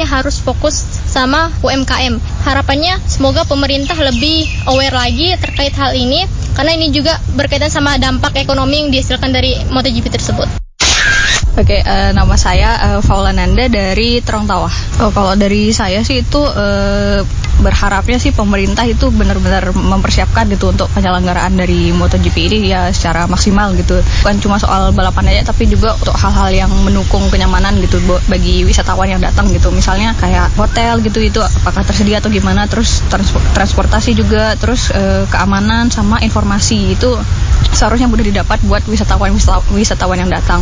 harus fokus sama UMKM. Harapannya semoga pemerintah lebih aware lagi terkait hal ini, karena ini juga berkaitan sama dampak ekonomi yang dihasilkan dari MotoGP tersebut. Oke, nama saya Faula Nanda dari Terong Tawah. Kalau dari saya sih itu berharapnya sih pemerintah itu benar-benar mempersiapkan gitu untuk penyelenggaraan dari MotoGP ini ya secara maksimal gitu. Bukan cuma soal balapan aja, tapi juga untuk hal-hal yang mendukung kenyamanan gitu bagi wisatawan yang datang gitu. Misalnya kayak hotel gitu, itu apakah tersedia atau gimana, terus transportasi juga, terus keamanan sama informasi itu seharusnya mudah didapat buat wisatawan yang datang.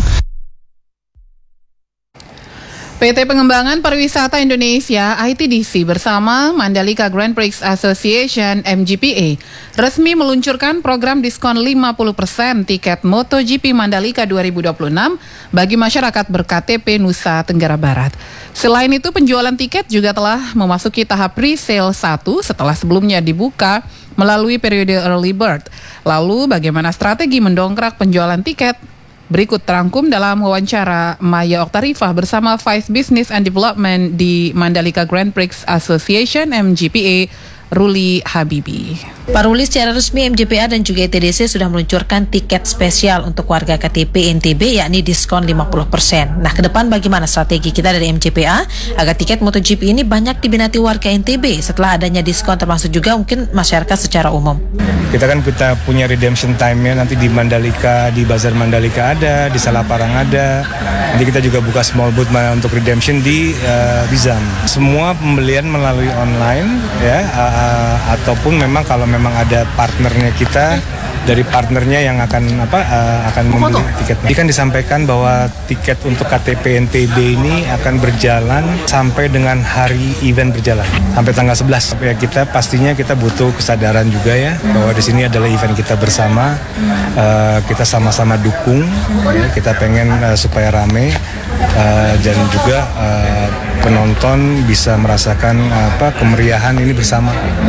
PT Pengembangan Pariwisata Indonesia (ITDC) bersama Mandalika Grand Prix Association (MGPA) resmi meluncurkan program diskon 50% tiket MotoGP Mandalika 2026 bagi masyarakat ber-KTP Nusa Tenggara Barat. Selain itu, penjualan tiket juga telah memasuki tahap pre-sale 1 setelah sebelumnya dibuka melalui periode early bird. Lalu, bagaimana strategi mendongkrak penjualan tiket? Berikut terangkum dalam wawancara Maya Oktarifah bersama Vice Business and Development di Mandalika Grand Prix Association (MGPA), Ruli Habibi. Pak Ruli, secara resmi MGPA dan juga ITDC sudah meluncurkan tiket spesial untuk warga KTP NTB, yakni diskon 50%. Nah, ke depan bagaimana strategi kita dari MGPA agar tiket MotoGP ini banyak diminati warga NTB setelah adanya diskon, termasuk juga mungkin masyarakat secara umum? Kita punya redemption time-nya nanti di Mandalika, di Bazar Mandalika ada, di Salaparang ada. Nanti kita juga buka small booth untuk redemption di Bizam. Semua pembelian melalui online ya, ataupun memang kalau memang ada partnernya kita, dari partnernya yang akan membeli tiketnya. Jadi kan disampaikan bahwa tiket untuk KTP NTB ini akan berjalan sampai dengan hari event berjalan, sampai tanggal 11. Ya, kita butuh kesadaran juga ya, bahwa di sini adalah event kita bersama, kita sama-sama dukung, ya, kita pengen supaya rame, dan juga penonton bisa merasakan kemeriahan ini bersama.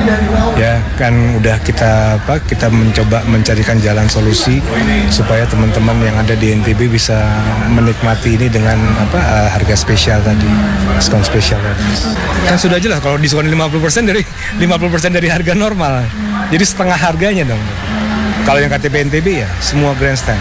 Ya kan udah kita mencoba mencarikan jalan solusi supaya teman-teman yang ada di NTB bisa menikmati ini dengan harga spesial tadi, diskon spesial tadi. Kan sudah jelas kalau diskon 50% dari harga normal. Jadi setengah harganya dong. Kalau yang KTP NTB ya semua grandstand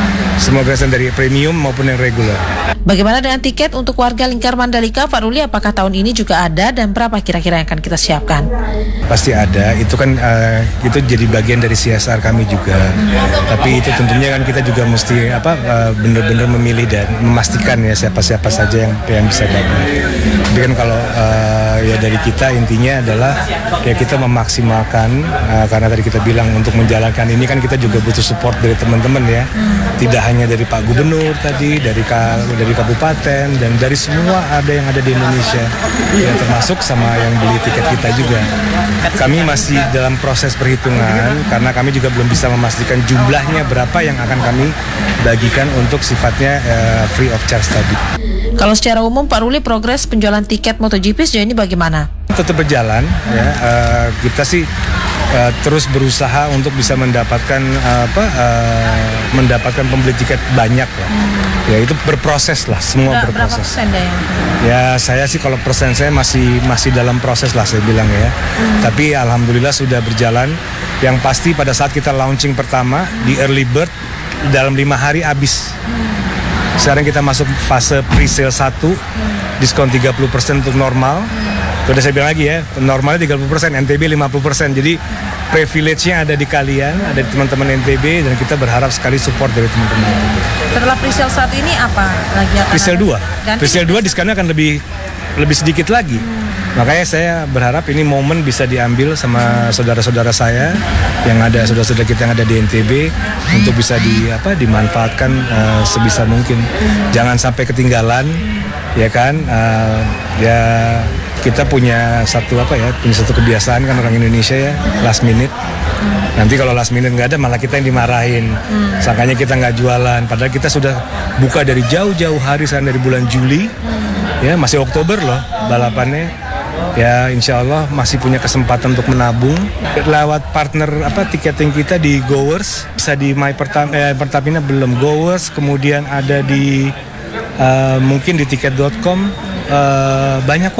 dari premium maupun yang reguler. Bagaimana dengan tiket untuk warga lingkar Mandalika, Pak Ruli? Apakah tahun ini juga ada dan berapa kira-kira yang akan kita siapkan? Pasti ada, itu kan itu jadi bagian dari CSR kami juga. Tapi itu tentunya kan kita juga mesti benar-benar memilih dan memastikan ya siapa-siapa saja yang bisa dapat. Tapi kan kalau ya dari kita intinya adalah ya kita memaksimalkan, karena tadi kita bilang untuk menjalankan ini kan kita juga butuh support dari teman-teman ya. Tidak hanya dari Pak Gubernur tadi, dari kabupaten, dan dari semua yang ada di Indonesia, ya termasuk sama yang beli tiket kita juga. Kami masih dalam proses perhitungan karena kami juga belum bisa memastikan jumlahnya berapa yang akan kami bagikan untuk sifatnya free of charge tadi. Kalau secara umum Pak Ruli, progres penjualan tiket MotoGP sejauh ini bagaimana? Tetap berjalan ya, kita sih terus berusaha untuk bisa mendapatkan pembeli tiket banyak lah. Ya itu berproses lah, semua berproses. Berapa persen ya saya sih kalau persen saya masih dalam proses lah saya bilang ya. Tapi alhamdulillah sudah berjalan. Yang pasti pada saat kita launching pertama di early bird dalam 5 hari habis. Sekarang kita masuk fase pre-sale 1, diskon 30% untuk normal. Sudah saya bilang lagi ya, normalnya 30%, NTB 50%. Jadi privilege-nya ada di kalian, ada di teman-teman NTB, dan kita berharap sekali support dari teman-teman NTB. Setelah pre-sale saat ini apa lagi? Pre-sale 2. Pre-sale 2 diskonnya akan lebih sedikit lagi. Makanya saya berharap ini momen bisa diambil sama saudara-saudara saya yang ada, saudara-saudara kita yang ada di NTB, untuk bisa dimanfaatkan sebisa mungkin. Jangan sampai ketinggalan, ya kan? Kita punya satu kebiasaan kan orang Indonesia ya, last minute. Nanti kalau last minute nggak ada malah kita yang dimarahin. Sangkanya kita nggak jualan, padahal kita sudah buka dari jauh-jauh hari, dari bulan Juli. Ya masih Oktober loh balapannya. Ya insya Allah masih punya kesempatan untuk menabung lewat partner tiketing kita di Goers, bisa di Pertamina belum, Goers, kemudian ada di mungkin di tiket.com, banyak kok